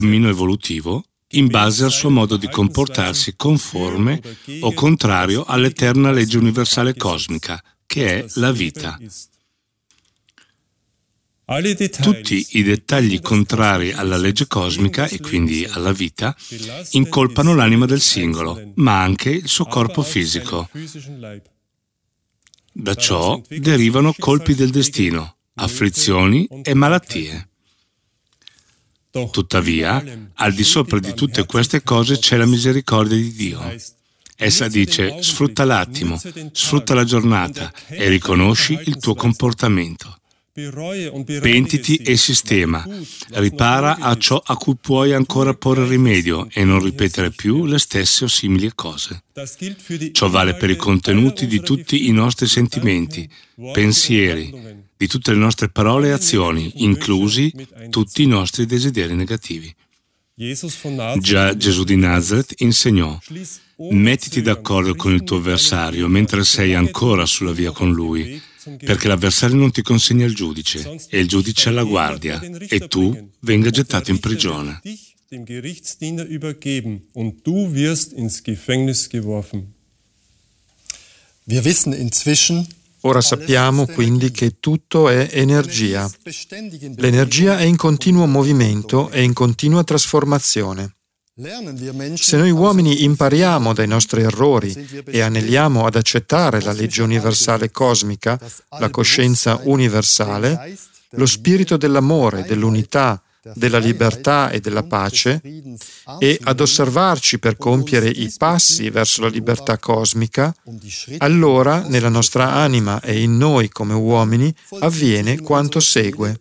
cammino evolutivo in base al suo modo di comportarsi conforme o contrario all'eterna legge universale cosmica, che è la vita. Tutti i dettagli contrari alla legge cosmica e quindi alla vita incolpano l'anima del singolo, ma anche il suo corpo fisico. Da ciò derivano colpi del destino, afflizioni e malattie. Tuttavia, al di sopra di tutte queste cose c'è la misericordia di Dio. Essa dice: sfrutta l'attimo, sfrutta la giornata e riconosci il tuo comportamento. Pentiti e sistema, ripara a ciò a cui puoi ancora porre rimedio e non ripetere più le stesse o simili cose. Ciò vale per i contenuti di tutti i nostri sentimenti, pensieri, di tutte le nostre parole e azioni, inclusi tutti i nostri desideri negativi. Già Gesù di Nazareth insegnò: mettiti d'accordo con il tuo avversario mentre sei ancora sulla via con lui, perché l'avversario non ti consegna al giudice e il giudice alla guardia e tu venga gettato in prigione. Ora sappiamo quindi che tutto è energia. L'energia è in continuo movimento e in continua trasformazione. Se noi uomini impariamo dai nostri errori e aneliamo ad accettare la legge universale cosmica, la coscienza universale, lo spirito dell'amore, dell'unità, della libertà e della pace, e ad osservarci per compiere i passi verso la libertà cosmica, allora nella nostra anima e in noi come uomini avviene quanto segue.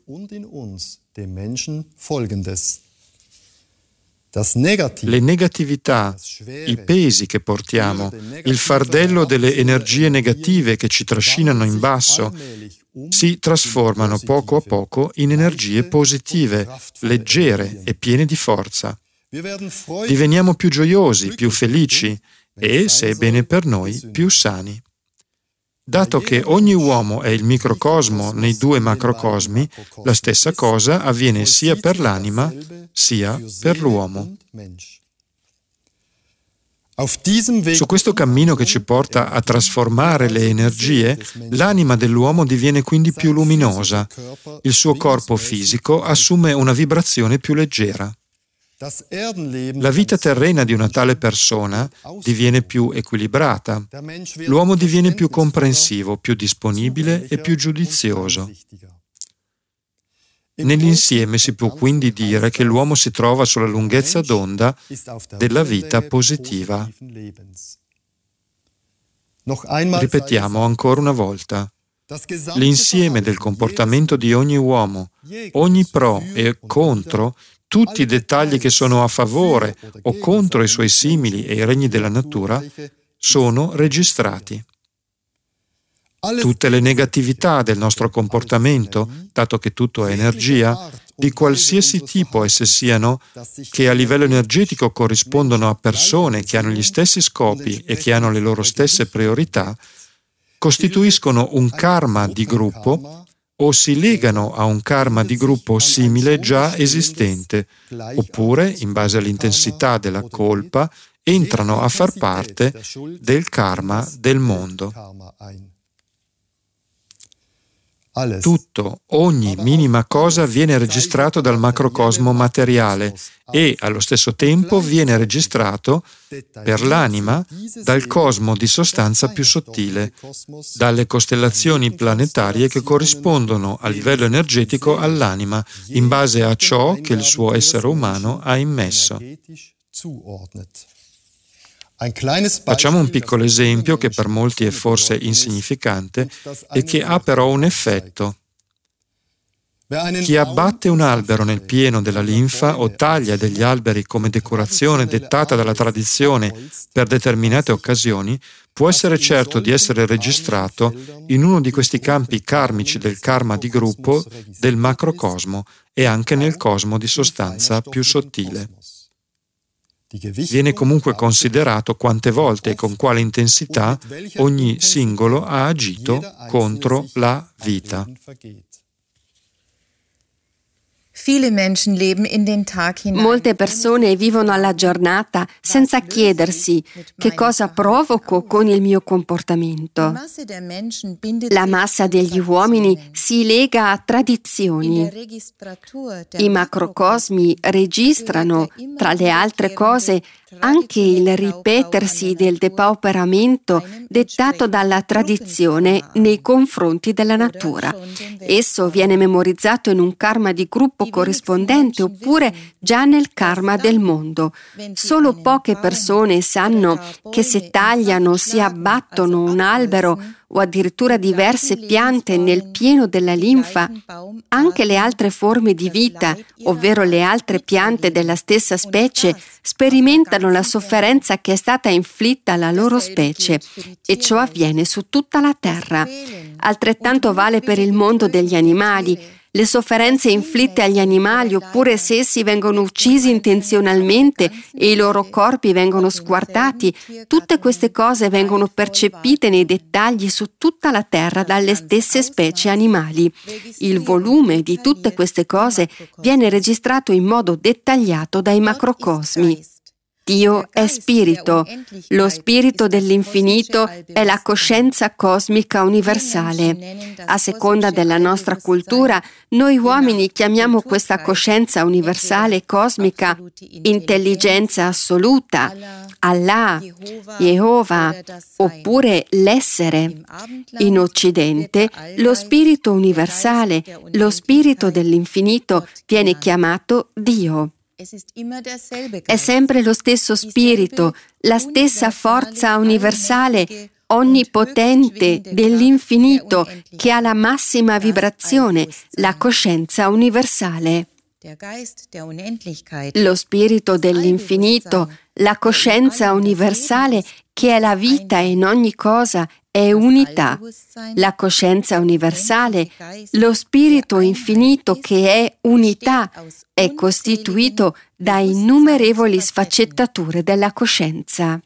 Le negatività, i pesi che portiamo, il fardello delle energie negative che ci trascinano in basso, si trasformano poco a poco in energie positive, leggere e piene di forza. Diveniamo più gioiosi, più felici e, se è bene per noi, più sani. Dato che ogni uomo è il microcosmo nei due macrocosmi, la stessa cosa avviene sia per l'anima sia per l'uomo. Su questo cammino che ci porta a trasformare le energie, l'anima dell'uomo diviene quindi più luminosa, il suo corpo fisico assume una vibrazione più leggera. La vita terrena di una tale persona diviene più equilibrata, l'uomo diviene più comprensivo, più disponibile e più giudizioso. Nell'insieme si può quindi dire che l'uomo si trova sulla lunghezza d'onda della vita positiva. Ripetiamo ancora una volta. L'insieme del comportamento di ogni uomo, ogni pro e contro, tutti i dettagli che sono a favore o contro i suoi simili e i regni della natura, sono registrati. Tutte le negatività del nostro comportamento, dato che tutto è energia, di qualsiasi tipo esse siano, che a livello energetico corrispondono a persone che hanno gli stessi scopi e che hanno le loro stesse priorità, costituiscono un karma di gruppo o si legano a un karma di gruppo simile già esistente, oppure, in base all'intensità della colpa, entrano a far parte del karma del mondo. Tutto, ogni minima cosa viene registrato dal macrocosmo materiale e, allo stesso tempo, viene registrato per l'anima dal cosmo di sostanza più sottile, dalle costellazioni planetarie che corrispondono a livello energetico all'anima, in base a ciò che il suo essere umano ha immesso. Facciamo un piccolo esempio che per molti è forse insignificante e che ha però un effetto. Chi abbatte un albero nel pieno della linfa o taglia degli alberi come decorazione dettata dalla tradizione per determinate occasioni può essere certo di essere registrato in uno di questi campi karmici del karma di gruppo del macrocosmo e anche nel cosmo di sostanza più sottile. Viene comunque considerato quante volte e con quale intensità ogni singolo ha agito contro la vita. Molte persone vivono alla giornata senza chiedersi che cosa provoco con il mio comportamento. La massa degli uomini si lega a tradizioni. I macrocosmi registrano, tra le altre cose, anche il ripetersi del depauperamento dettato dalla tradizione nei confronti della natura. Esso viene memorizzato in un karma di gruppo corrispondente oppure già nel karma del mondo. Solo poche persone sanno che se tagliano, si abbattono un albero o addirittura diverse piante nel pieno della linfa, anche le altre forme di vita, ovvero le altre piante della stessa specie, sperimentano la sofferenza che è stata inflitta alla loro specie, e ciò avviene su tutta la terra. Altrettanto vale per il mondo degli animali. Le sofferenze inflitte agli animali, oppure se essi vengono uccisi intenzionalmente e i loro corpi vengono squartati, tutte queste cose vengono percepite nei dettagli su tutta la terra dalle stesse specie animali. Il volume di tutte queste cose viene registrato in modo dettagliato dai macrocosmi. Dio è spirito. Lo spirito dell'infinito è la coscienza cosmica universale. A seconda della nostra cultura, noi uomini chiamiamo questa coscienza universale cosmica intelligenza assoluta, Allah, Jehovah, oppure l'essere. In Occidente, lo spirito universale, lo spirito dell'infinito, viene chiamato Dio. È sempre lo stesso spirito, la stessa forza universale, onnipotente dell'infinito, che ha la massima vibrazione, la coscienza universale. Lo spirito dell'infinito, la coscienza universale, che è la vita in ogni cosa, è unità. La coscienza universale, lo spirito infinito che è unità, è costituito da innumerevoli sfaccettature della coscienza.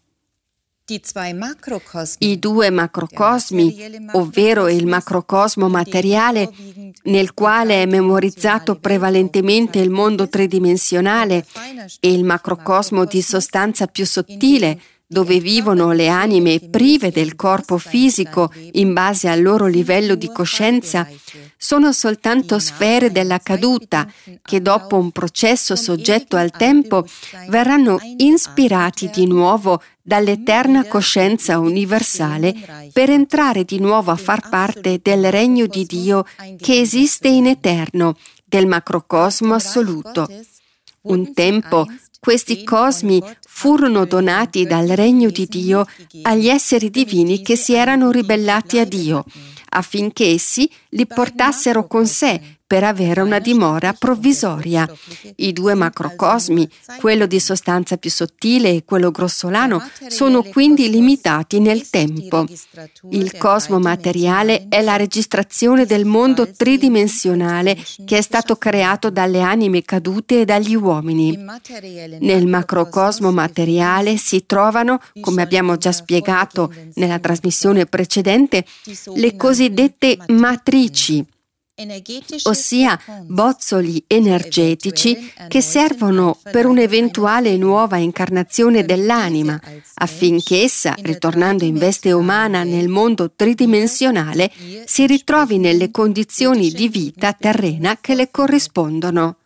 I due macrocosmi, ovvero il macrocosmo materiale, nel quale è memorizzato prevalentemente il mondo tridimensionale, e il macrocosmo di sostanza più sottile, dove vivono le anime prive del corpo fisico in base al loro livello di coscienza, sono soltanto sfere della caduta che dopo un processo soggetto al tempo verranno ispirati di nuovo dall'eterna coscienza universale per entrare di nuovo a far parte del regno di Dio che esiste in eterno, del macrocosmo assoluto. Un tempo questi cosmi furono donati dal regno di Dio agli esseri divini che si erano ribellati a Dio, affinché essi li portassero con sé per avere una dimora provvisoria. I due macrocosmi, quello di sostanza più sottile e quello grossolano, sono quindi limitati nel tempo. Il cosmo materiale è la registrazione del mondo tridimensionale che è stato creato dalle anime cadute e dagli uomini. Nel macrocosmo materiale si trovano, come abbiamo già spiegato nella trasmissione precedente, le cosiddette matrici, ossia bozzoli energetici che servono per un'eventuale nuova incarnazione dell'anima, affinché essa, ritornando in veste umana nel mondo tridimensionale, si ritrovi nelle condizioni di vita terrena che le corrispondono.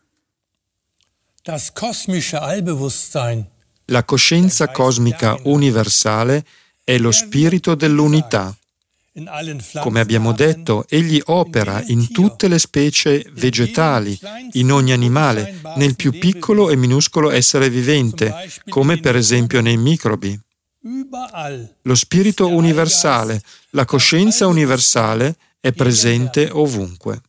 La coscienza cosmica universale è lo spirito dell'unità. Come abbiamo detto, egli opera in tutte le specie vegetali, in ogni animale, nel più piccolo e minuscolo essere vivente, come per esempio nei microbi. Lo spirito universale, la coscienza universale è presente ovunque.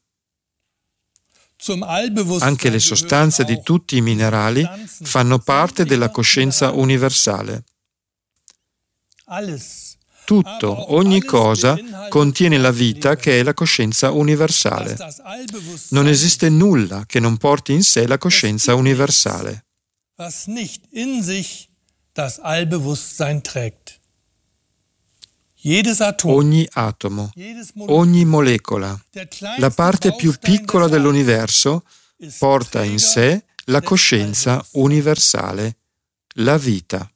Anche le sostanze di tutti i minerali fanno parte della coscienza universale. Tutto, ogni cosa, contiene la vita che è la coscienza universale. Non esiste nulla che non porti in sé la coscienza universale. Ogni atomo, ogni molecola, la parte più piccola dell'universo, porta in sé la coscienza universale, la vita.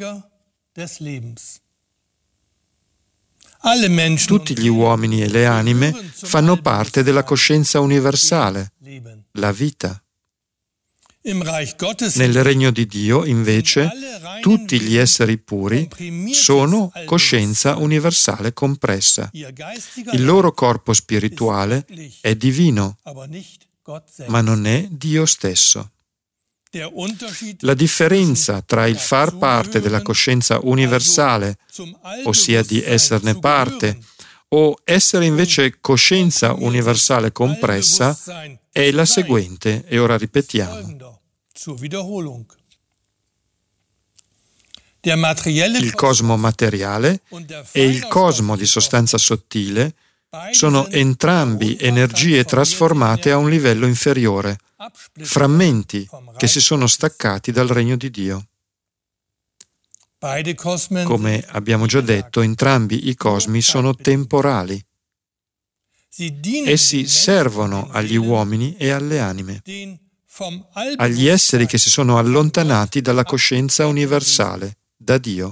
Tutti gli uomini e le anime fanno parte della coscienza universale, la vita. Nel regno di Dio, invece, tutti gli esseri puri sono coscienza universale compressa. Il loro corpo spirituale è divino, ma non è Dio stesso. La differenza tra il far parte della coscienza universale, ossia di esserne parte, o essere invece coscienza universale compressa, è la seguente, e ora ripetiamo. Il cosmo materiale e il cosmo di sostanza sottile sono entrambi energie trasformate a un livello inferiore, frammenti che si sono staccati dal regno di Dio. Come abbiamo già detto, entrambi i cosmi sono temporali. Essi servono agli uomini e alle anime, agli esseri che si sono allontanati dalla coscienza universale, da Dio.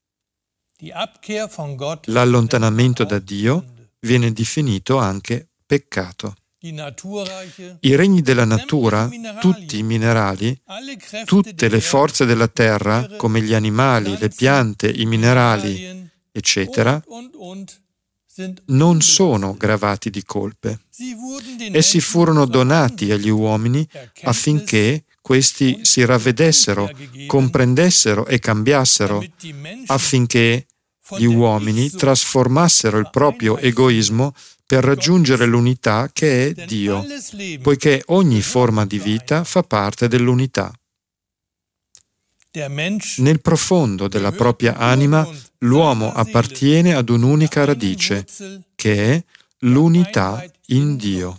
L'allontanamento da Dio viene definito anche peccato. I regni della natura, tutti i minerali, tutte le forze della terra, come gli animali, le piante, i minerali, eccetera, non sono gravati di colpe. Essi furono donati agli uomini affinché questi si ravvedessero, comprendessero e cambiassero, affinché gli uomini trasformassero il proprio egoismo per raggiungere l'unità che è Dio, poiché ogni forma di vita fa parte dell'unità. Nel profondo della propria anima, l'uomo appartiene ad un'unica radice, che è l'unità in Dio.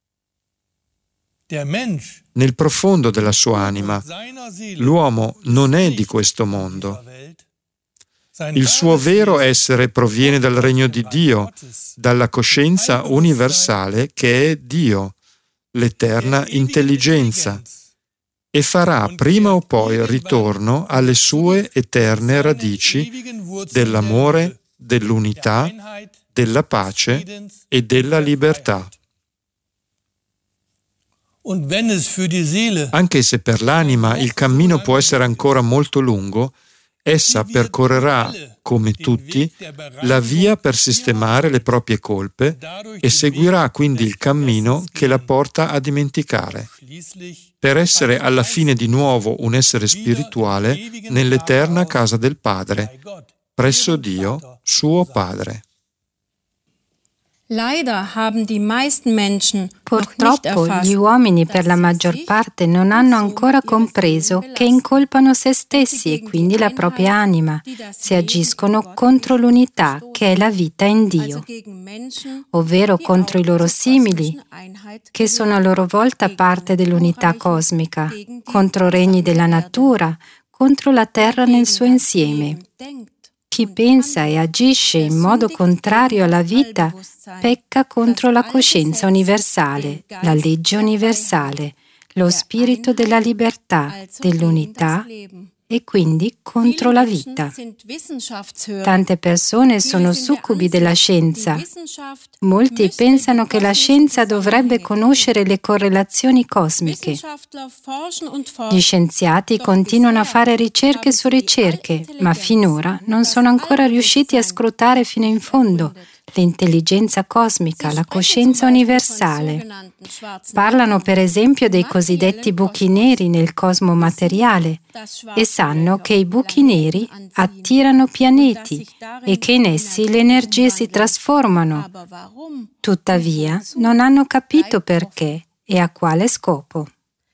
Nel profondo della sua anima, l'uomo non è di questo mondo. Il suo vero essere proviene dal regno di Dio, dalla coscienza universale che è Dio, l'eterna intelligenza, e farà prima o poi ritorno alle sue eterne radici dell'amore, dell'unità, della pace e della libertà. Anche se per l'anima il cammino può essere ancora molto lungo, essa percorrerà, come tutti, la via per sistemare le proprie colpe e seguirà quindi il cammino che la porta a dimenticare, per essere alla fine di nuovo un essere spirituale nell'eterna casa del Padre, presso Dio, suo Padre. Purtroppo gli uomini per la maggior parte non hanno ancora compreso che incolpano se stessi e quindi la propria anima se agiscono contro l'unità che è la vita in Dio, ovvero contro i loro simili, che sono a loro volta parte dell'unità cosmica, contro regni della natura, contro la terra nel suo insieme. Chi pensa e agisce in modo contrario alla vita pecca contro la coscienza universale, la legge universale, lo spirito della libertà, dell'unità e quindi contro la vita. Tante persone sono succubi della scienza. Molti pensano che la scienza dovrebbe conoscere le correlazioni cosmiche. Gli scienziati continuano a fare ricerche su ricerche, ma finora non sono ancora riusciti a scrutare fino in fondo l'intelligenza cosmica, la coscienza universale. Parlano per esempio dei cosiddetti buchi neri nel cosmo materiale e sanno che i buchi neri attirano pianeti e che in essi le energie si trasformano. Tuttavia, non hanno capito perché e a quale scopo.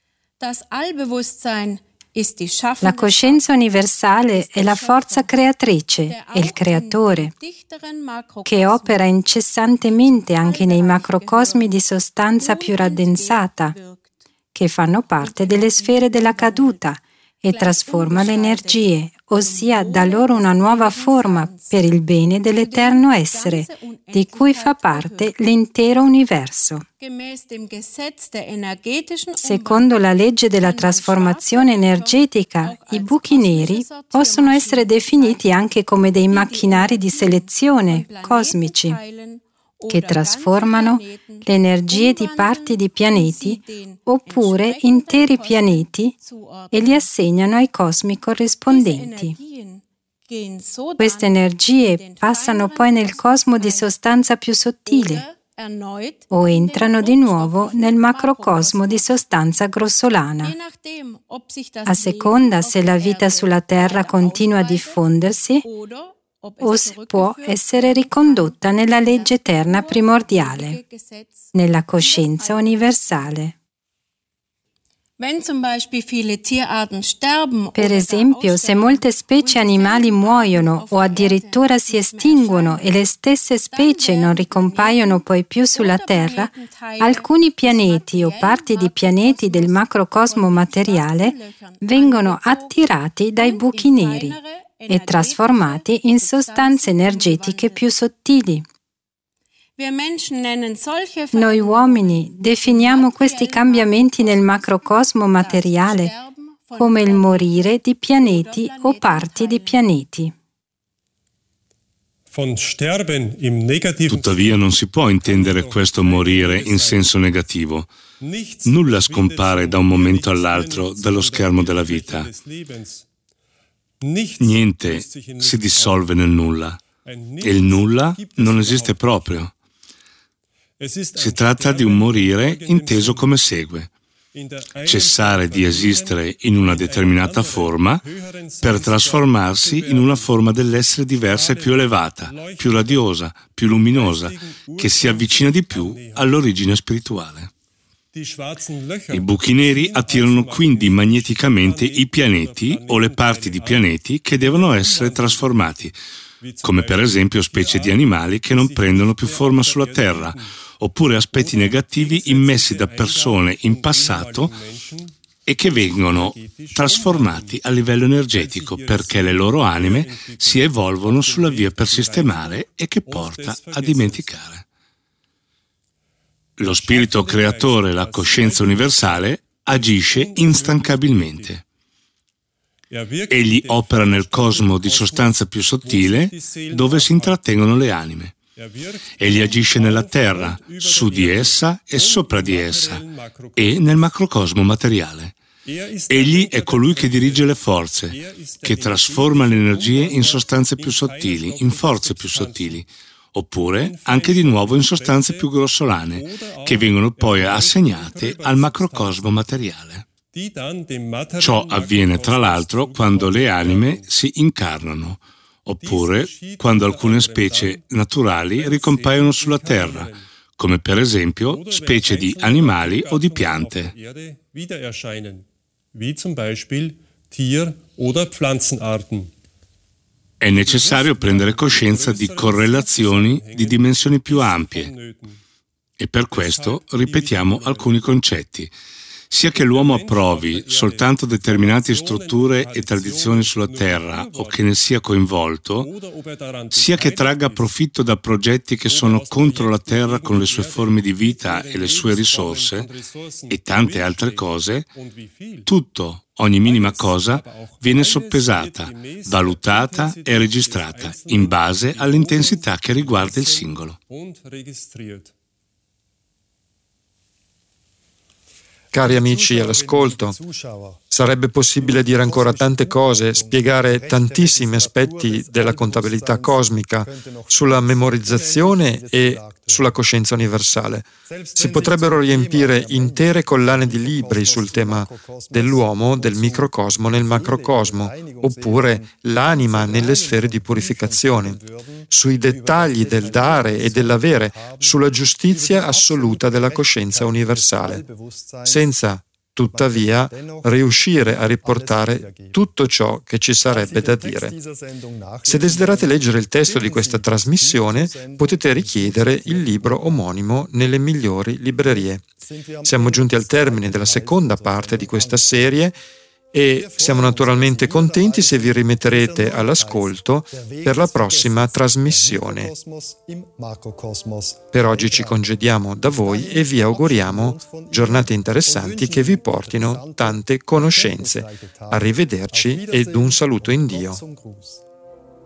La coscienza universale è la forza creatrice e il creatore, che opera incessantemente anche nei macrocosmi di sostanza più raddensata, che fanno parte delle sfere della caduta e trasforma le energie, ossia dà loro una nuova forma per il bene dell'eterno essere, di cui fa parte l'intero universo. Secondo la legge della trasformazione energetica, i buchi neri possono essere definiti anche come dei macchinari di selezione cosmici, che trasformano le energie di parti di pianeti oppure interi pianeti e li assegnano ai cosmi corrispondenti. Queste energie passano poi nel cosmo di sostanza più sottile o entrano di nuovo nel macrocosmo di sostanza grossolana. A seconda se la vita sulla Terra continua a diffondersi o se può essere ricondotta nella legge eterna primordiale, nella coscienza universale. Per esempio, se molte specie animali muoiono o addirittura si estinguono e le stesse specie non ricompaiono poi più sulla Terra, alcuni pianeti o parti di pianeti del macrocosmo materiale vengono attirati dai buchi neri e trasformati in sostanze energetiche più sottili. Noi uomini definiamo questi cambiamenti nel macrocosmo materiale come il morire di pianeti o parti di pianeti. Tuttavia non si può intendere questo morire in senso negativo. Nulla scompare da un momento all'altro dallo schermo della vita. Niente si dissolve nel nulla e il nulla non esiste proprio. Si tratta di un morire inteso come segue: cessare di esistere in una determinata forma per trasformarsi in una forma dell'essere diversa e più elevata, più radiosa, più luminosa, che si avvicina di più all'origine spirituale. I buchi neri attirano quindi magneticamente i pianeti o le parti di pianeti che devono essere trasformati, come per esempio specie di animali che non prendono più forma sulla Terra, oppure aspetti negativi immessi da persone in passato e che vengono trasformati a livello energetico perché le loro anime si evolvono sulla via per sistemare e che porta a dimenticare. Lo spirito creatore, la coscienza universale, agisce instancabilmente. Egli opera nel cosmo di sostanza più sottile dove si intrattengono le anime. Egli agisce nella terra, su di essa e sopra di essa, e nel macrocosmo materiale. Egli è colui che dirige le forze, che trasforma le energie in sostanze più sottili, in forze più sottili, oppure anche di nuovo in sostanze più grossolane, che vengono poi assegnate al macrocosmo materiale. Ciò avviene tra l'altro quando le anime si incarnano, oppure quando alcune specie naturali ricompaiono sulla Terra, come per esempio specie di animali o di piante. È necessario prendere coscienza di correlazioni di dimensioni più ampie e per questo ripetiamo alcuni concetti. Sia che l'uomo approvi soltanto determinate strutture e tradizioni sulla Terra o che ne sia coinvolto, sia che tragga profitto da progetti che sono contro la Terra con le sue forme di vita e le sue risorse e tante altre cose, tutto, ogni minima cosa, viene soppesata, valutata e registrata in base all'intensità che riguarda il singolo. Cari amici all'ascolto, sarebbe possibile dire ancora tante cose, spiegare tantissimi aspetti della contabilità cosmica, sulla memorizzazione e sulla coscienza universale. Si potrebbero riempire intere collane di libri sul tema dell'uomo, del microcosmo nel macrocosmo, oppure l'anima nelle sfere di purificazione, sui dettagli del dare e dell'avere, sulla giustizia assoluta della coscienza universale, senza tuttavia riuscire a riportare tutto ciò che ci sarebbe da dire. Se desiderate leggere il testo di questa trasmissione, potete richiedere il libro omonimo nelle migliori librerie. Siamo giunti al termine della seconda parte di questa serie e siamo naturalmente contenti se vi rimetterete all'ascolto per la prossima trasmissione. Per oggi ci congediamo da voi e vi auguriamo giornate interessanti che vi portino tante conoscenze. Arrivederci ed un saluto in Dio.